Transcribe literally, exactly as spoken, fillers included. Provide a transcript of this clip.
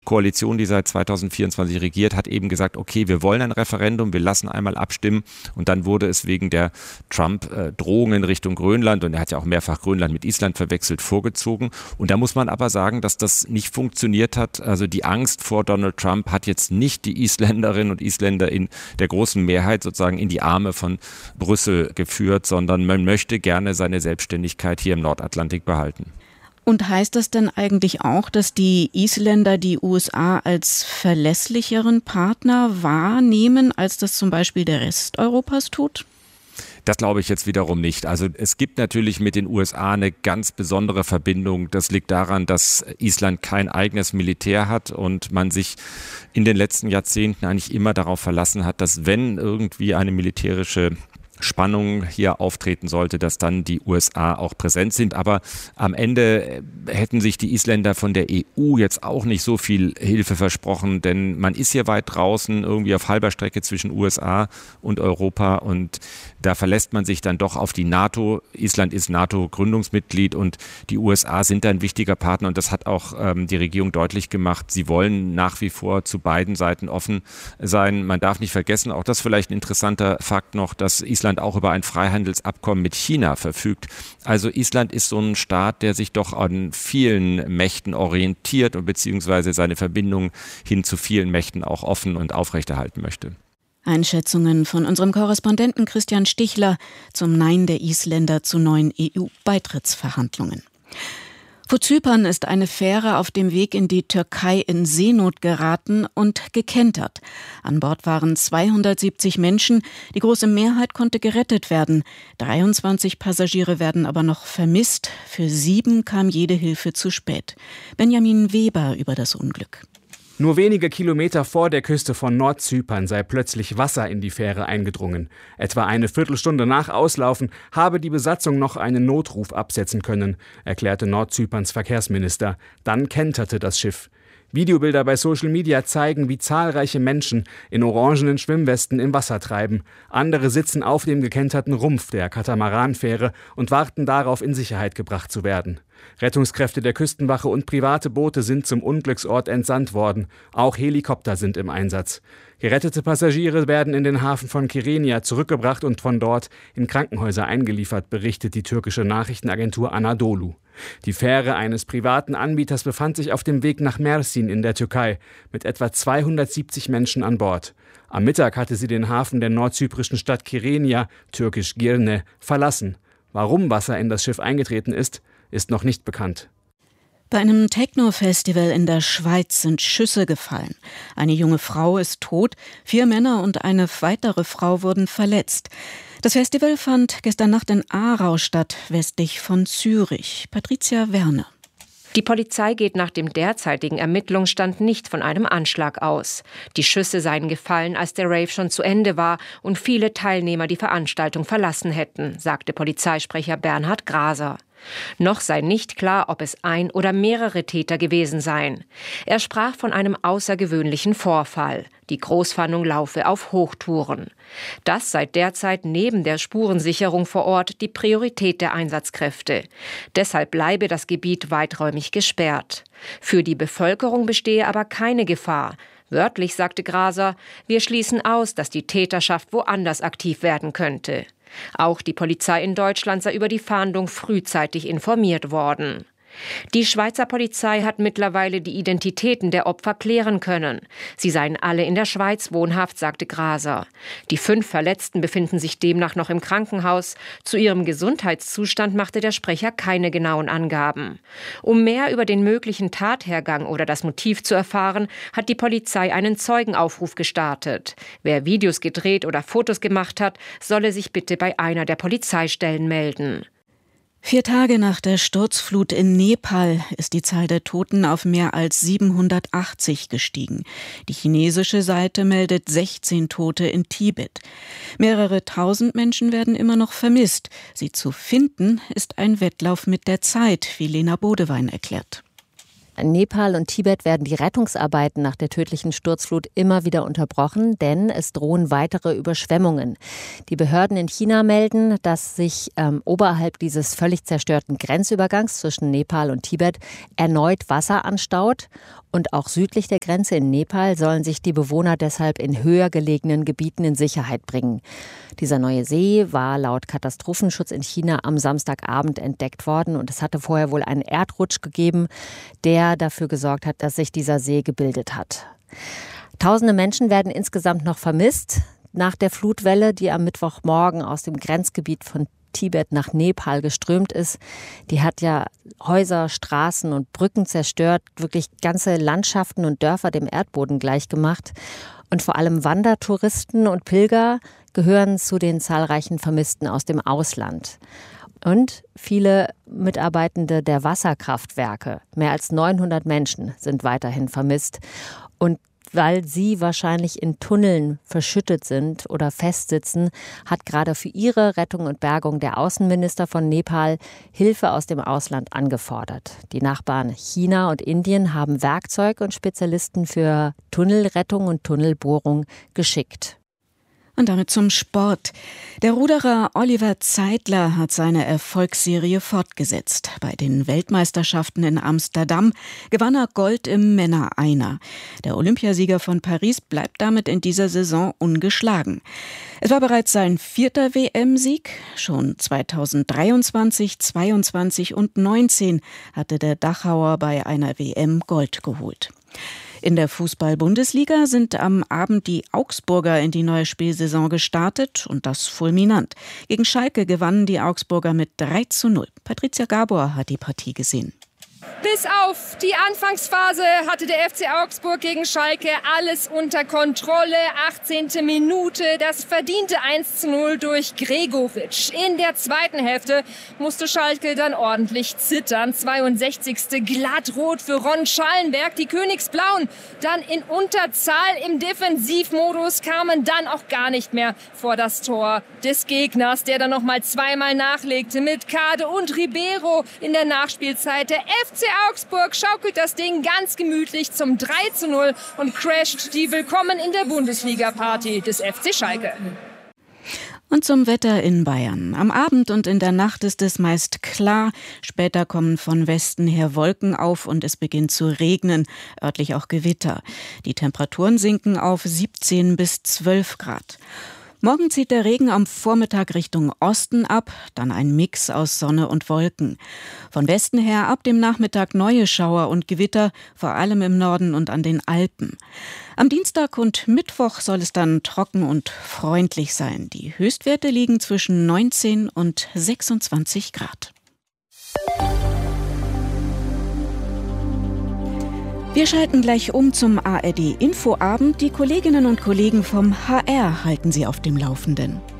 Koalition, die seit zweitausendvierundzwanzig regiert, hat eben gesagt, okay, wir wollen ein Referendum, wir lassen einmal abstimmen. Und dann wurde es wegen der Trump-Drohungen Richtung Grönland, und er hat ja auch mehrfach Grönland mit Island verwechselt, vorgezogen. Und da muss man aber sagen, dass das nicht funktioniert hat. Also die Angst vor Donald Trump hat jetzt nicht die Isländerinnen und Isländer in der großen Mehrheit sozusagen in die Arme von Brüssel geführt, sondern man möchte gerne seine Selbstständigkeit hier im Nordatlantik behalten. Und heißt das denn eigentlich auch, dass die Isländer die U S A als verlässlicheren Partner wahrnehmen, als das zum Beispiel der Rest Europas tut? Das glaube ich jetzt wiederum nicht. Also es gibt natürlich mit den U S A eine ganz besondere Verbindung. Das liegt daran, dass Island kein eigenes Militär hat und man sich in den letzten Jahrzehnten eigentlich immer darauf verlassen hat, dass wenn irgendwie eine militärische Spannung hier auftreten sollte, dass dann die U S A auch präsent sind. Aber am Ende hätten sich die Isländer von der E U jetzt auch nicht so viel Hilfe versprochen, denn man ist hier weit draußen, irgendwie auf halber Strecke zwischen U S A und Europa, und da verlässt man sich dann doch auf die NATO. Island ist NATO-Gründungsmitglied und die U S A sind da ein wichtiger Partner, und das hat auch ähm, die Regierung deutlich gemacht. Sie wollen nach wie vor zu beiden Seiten offen sein. Man darf nicht vergessen, auch das vielleicht ein interessanter Fakt noch, dass Island auch über ein Freihandelsabkommen mit China verfügt. Also Island ist so ein Staat, der sich doch an vielen Mächten orientiert und beziehungsweise seine Verbindung hin zu vielen Mächten auch offen und aufrechterhalten möchte. Einschätzungen von unserem Korrespondenten Christian Stichler zum Nein der Isländer zu neuen E U-Beitrittsverhandlungen. Vor Zypern ist eine Fähre auf dem Weg in die Türkei in Seenot geraten und gekentert. An Bord waren zweihundertsiebzig Menschen, die große Mehrheit konnte gerettet werden. dreiundzwanzig Passagiere werden aber noch vermisst. Für sieben kam jede Hilfe zu spät. Benjamin Weber über das Unglück. Nur wenige Kilometer vor der Küste von Nordzypern sei plötzlich Wasser in die Fähre eingedrungen. Etwa eine Viertelstunde nach Auslaufen habe die Besatzung noch einen Notruf absetzen können, erklärte Nordzyperns Verkehrsminister. Dann kenterte das Schiff. Videobilder bei Social Media zeigen, wie zahlreiche Menschen in orangenen Schwimmwesten im Wasser treiben. Andere sitzen auf dem gekenterten Rumpf der Katamaranfähre und warten darauf, in Sicherheit gebracht zu werden. Rettungskräfte der Küstenwache und private Boote sind zum Unglücksort entsandt worden. Auch Helikopter sind im Einsatz. Gerettete Passagiere werden in den Hafen von Kyrenia zurückgebracht und von dort in Krankenhäuser eingeliefert, berichtet die türkische Nachrichtenagentur Anadolu. Die Fähre eines privaten Anbieters befand sich auf dem Weg nach Mersin in der Türkei mit etwa zweihundertsiebzig Menschen an Bord. Am Mittag hatte sie den Hafen der nordzyprischen Stadt Kyrenia, türkisch Girne, verlassen. Warum Wasser in das Schiff eingetreten ist, ist noch nicht bekannt. Bei einem Techno-Festival in der Schweiz sind Schüsse gefallen. Eine junge Frau ist tot, vier Männer und eine weitere Frau wurden verletzt. Das Festival fand gestern Nacht in Aarau statt, westlich von Zürich. Patricia Werner. Die Polizei geht nach dem derzeitigen Ermittlungsstand nicht von einem Anschlag aus. Die Schüsse seien gefallen, als der Rave schon zu Ende war und viele Teilnehmer die Veranstaltung verlassen hätten, sagte Polizeisprecher Bernhard Graser. Noch sei nicht klar, ob es ein oder mehrere Täter gewesen seien. Er sprach von einem außergewöhnlichen Vorfall. Die Großfahndung laufe auf Hochtouren. Das sei derzeit neben der Spurensicherung vor Ort die Priorität der Einsatzkräfte. Deshalb bleibe das Gebiet weiträumig gesperrt. Für die Bevölkerung bestehe aber keine Gefahr. Wörtlich sagte Graser, wir schließen aus, dass die Täterschaft woanders aktiv werden könnte. Auch die Polizei in Deutschland sei über die Fahndung frühzeitig informiert worden. Die Schweizer Polizei hat mittlerweile die Identitäten der Opfer klären können. Sie seien alle in der Schweiz wohnhaft, sagte Graser. Die fünf Verletzten befinden sich demnach noch im Krankenhaus. Zu ihrem Gesundheitszustand machte der Sprecher keine genauen Angaben. Um mehr über den möglichen Tathergang oder das Motiv zu erfahren, hat die Polizei einen Zeugenaufruf gestartet. Wer Videos gedreht oder Fotos gemacht hat, solle sich bitte bei einer der Polizeistellen melden. Vier Tage nach der Sturzflut in Nepal ist die Zahl der Toten auf mehr als siebenhundertachtzig gestiegen. Die chinesische Seite meldet sechzehn Tote in Tibet. Mehrere tausend Menschen werden immer noch vermisst. Sie zu finden ist ein Wettlauf mit der Zeit, wie Lena Bodewein erklärt. In Nepal und Tibet werden die Rettungsarbeiten nach der tödlichen Sturzflut immer wieder unterbrochen, denn es drohen weitere Überschwemmungen. Die Behörden in China melden, dass sich ähm, oberhalb dieses völlig zerstörten Grenzübergangs zwischen Nepal und Tibet erneut Wasser anstaut. Und auch südlich der Grenze in Nepal sollen sich die Bewohner deshalb in höher gelegenen Gebieten in Sicherheit bringen. Dieser neue See war laut Katastrophenschutz in China am Samstagabend entdeckt worden und es hatte vorher wohl einen Erdrutsch gegeben, der dafür gesorgt hat, dass sich dieser See gebildet hat. Tausende Menschen werden insgesamt noch vermisst nach der Flutwelle, die am Mittwochmorgen aus dem Grenzgebiet von Tibet nach Nepal geströmt ist. Die hat ja Häuser, Straßen und Brücken zerstört, wirklich ganze Landschaften und Dörfer dem Erdboden gleichgemacht. Und vor allem Wandertouristen und Pilger gehören zu den zahlreichen Vermissten aus dem Ausland. Und viele Mitarbeitende der Wasserkraftwerke, mehr als neunhundert Menschen, sind weiterhin vermisst. Und weil sie wahrscheinlich in Tunneln verschüttet sind oder festsitzen, hat gerade für ihre Rettung und Bergung der Außenminister von Nepal Hilfe aus dem Ausland angefordert. Die Nachbarn China und Indien haben Werkzeug und Spezialisten für Tunnelrettung und Tunnelbohrung geschickt. Und damit zum Sport. Der Ruderer Oliver Zeidler hat seine Erfolgsserie fortgesetzt. Bei den Weltmeisterschaften in Amsterdam gewann er Gold im Männer-Einer. Der Olympiasieger von Paris bleibt damit in dieser Saison ungeschlagen. Es war bereits sein vierter W M-Sieg. Schon zweitausenddreiundzwanzig, zweiundzwanzig und neunzehn hatte der Dachauer bei einer W M Gold geholt. In der Fußball-Bundesliga sind am Abend die Augsburger in die neue Spielsaison gestartet und das fulminant. Gegen Schalke gewannen die Augsburger mit drei zu null. Patricia Gabor hat die Partie gesehen. Bis auf die Anfangsphase hatte der F C Augsburg gegen Schalke alles unter Kontrolle. achtzehnte Minute, das verdiente eins zu null durch Gregoritsch. In der zweiten Hälfte musste Schalke dann ordentlich zittern. zweiundsechzigste glattrot für Ron Schallenberg. Die Königsblauen dann in Unterzahl im Defensivmodus, kamen dann auch gar nicht mehr vor das Tor des Gegners, der dann noch mal zweimal nachlegte mit Kade und Ribeiro in der Nachspielzeit. Der F C Augsburg schaukelt das Ding ganz gemütlich zum drei zu null und crasht die Willkommen in der Bundesliga-Party des F C Schalke. Und zum Wetter in Bayern. Am Abend und in der Nacht ist es meist klar. Später kommen von Westen her Wolken auf und es beginnt zu regnen, örtlich auch Gewitter. Die Temperaturen sinken auf siebzehn bis zwölf Grad. Morgen zieht der Regen am Vormittag Richtung Osten ab, dann ein Mix aus Sonne und Wolken. Von Westen her ab dem Nachmittag neue Schauer und Gewitter, vor allem im Norden und an den Alpen. Am Dienstag und Mittwoch soll es dann trocken und freundlich sein. Die Höchstwerte liegen zwischen neunzehn und sechsundzwanzig Grad. Wir schalten gleich um zum A R D-Infoabend. Die Kolleginnen und Kollegen vom H R halten Sie auf dem Laufenden.